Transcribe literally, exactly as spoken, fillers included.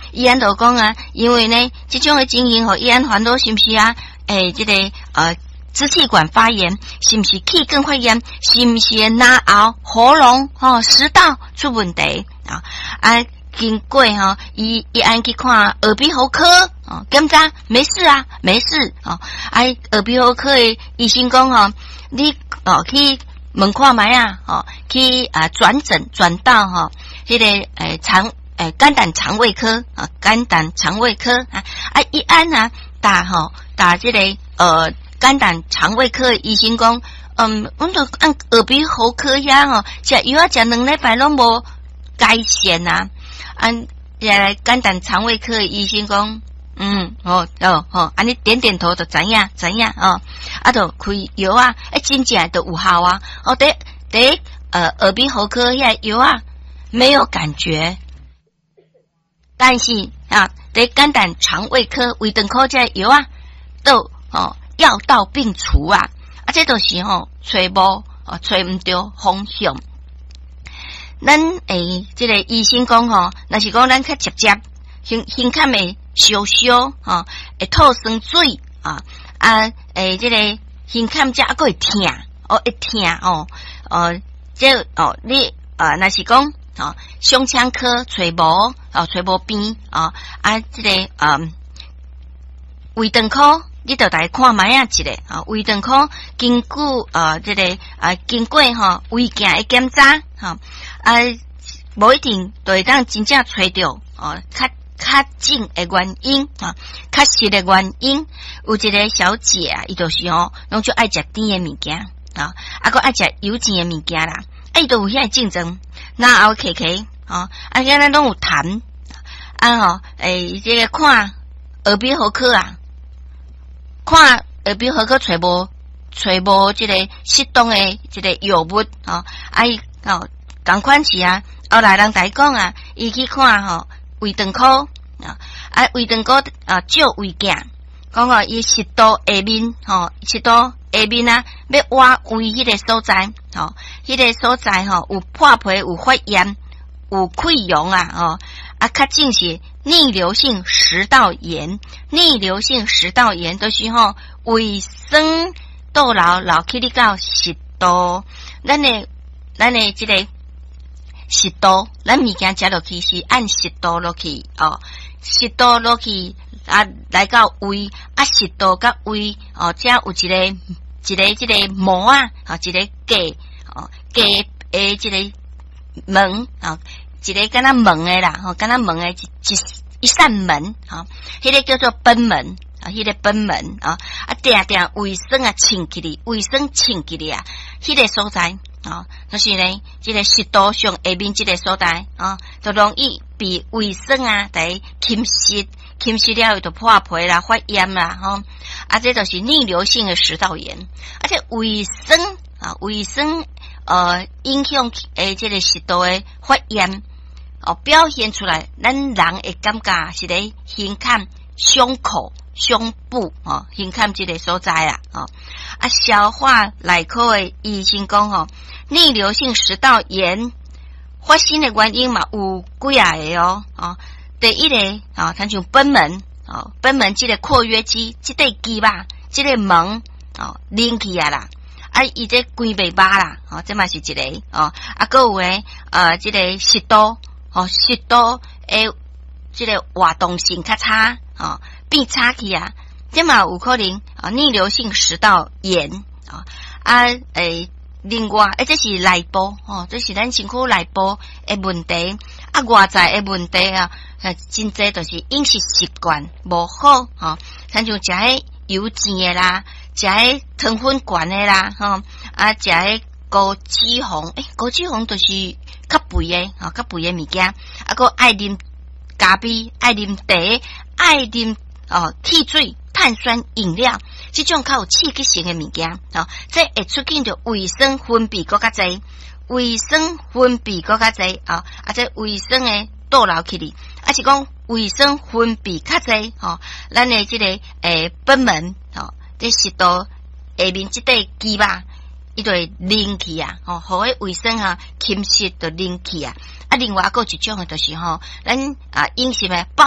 伊安就讲啊，因为呢，这种的情形吼，伊安烦恼是不是啊？诶，这个呃。支气管发炎，是不是气管发炎？是不是哪喉喉咙吼食道出问题啊？啊，经过吼，伊伊安去看耳鼻喉科哦，检查没事啊，没事哦。啊，耳鼻喉科的医生讲吼，你哦去问看卖啊，哦去啊转诊转到吼，迄、那个诶肠诶肝胆肠胃科啊，肝胆肠胃科啊啊，伊安啊打吼打这个呃。肝胆肠胃科医生讲，嗯，阮都按耳鼻喉科遐吼，食药啊食两礼拜拢无改善啊。按来肝胆肠胃科医生讲，嗯，哦哦哦，安尼点点头就知影知影哦，啊，就开药啊，啊，真正都有效啊。哦，第第呃耳鼻喉科遐药啊没有感觉，但是啊，第肝胆肠胃科胃肠科这药啊都哦。药到病除啊！啊，这都是吼找无哦，找唔到方向。咱诶，这个医生讲吼，若是讲咱较直接，胸胸腔诶烧烧吼，会吐酸水啊啊诶，这个胸腔只还佫会痛哦，会痛哦哦，这哦你啊，若是讲哦胸腔科找无哦，找无边啊啊，这个嗯胃肠科。你就来看卖啊一个啊，胃肠科经过呃这个啊经过吼胃镜的检查哈啊，无一定就会当真正找到哦，较较正的原因啊，确实的原因。有一个小姐啊，伊就是吼，拢就爱食甜的物件啊，啊个爱食油甜的物件啦，啊伊都有遐竞争，那后客客啊，啊遐咱拢有痰啊吼，诶，这个看耳鼻喉科啊。看耳鼻喉科找无找无这个适当的这个药物哦，啊伊哦，同款是啊，后来人来讲啊，伊去看吼胃肠科啊，啊胃肠科啊照胃镜，讲哦伊食道下面吼，食道下面啊要挖胃迄个所在吼，迄个所在吼有破皮有发炎有溃疡啊吼。啊，较正是逆流性食道炎，逆流性食道炎都是吼胃酸倒流流去你到食道，咱的咱的这个食道，咱物件食落去是按食道落去哦，食道落去啊来到胃啊，食道甲胃哦，这有一个一个这个膜啊，啊一个隔哦隔诶这个门啊。一个敢若门诶啦，吼，敢若门诶一一一扇门，吼，迄个叫做贲门啊，迄个贲门啊，啊，定定卫生啊，清起哩，卫生清起哩啊，迄个所在啊，就是呢，这个食道上下面这个所在啊，就容易被卫生啊来侵蚀，侵蚀了就破皮啦、发炎啦，吼，啊，这就是逆流性的食道炎，而且卫生啊，卫生呃影响诶，这个食道诶发炎。哦，表现出来，咱人会感觉是咧胸腔、胸口、胸部哦，胸腔这个所在啦，哦，啊，消化内科的医生讲吼，逆流性食道炎发生的原因嘛有几啊个哦，哦，第一个啊，像像贲门哦，贲门这个括约肌，这个肌吧，这个门哦，拎起啊啦。啊，伊这关袂巴啦，哦，这嘛是一个哦，啊，还有诶，呃，这个食道。哦，食道诶，这个活动性较差，哦，变差去啊，这嘛有可能啊，逆流性食道炎啊，啊，诶，另外诶，这是内部哦，这是咱身躯内部诶问题，啊，外在诶问题啊，啊，真济就是饮食习惯无好，吼，像像食迄油煎诶啦，食迄糖分高诶啦，吼，啊，食迄高脂肪，诶，高脂肪就是。较肥诶，吼，较肥诶物件，啊，个爱啉咖啡，爱啉茶，爱啉哦汽水、碳酸饮料，这种较有刺激性诶物件，哦，这会促进着胃酸分泌搁较济，胃酸分泌搁较济，啊，啊，这胃酸诶倒流去哩，啊是讲胃酸分泌较济，吼，咱诶这个诶贲门，吼，这食道下面这块肌吧。伊就会拎起啊，吼，互迄卫生啊，侵蚀就拎起啊。啊，另外还有一种诶，就是吼，咱啊饮食诶。